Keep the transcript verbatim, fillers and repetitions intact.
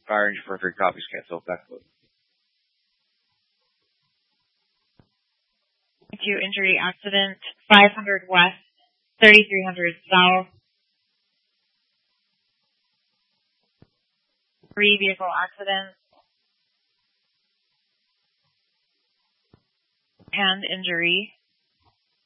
Fire engine for three copies, cancel, backload. Two injury accident, five hundred west, thirty-three hundred south. Three vehicle accidents. And injury.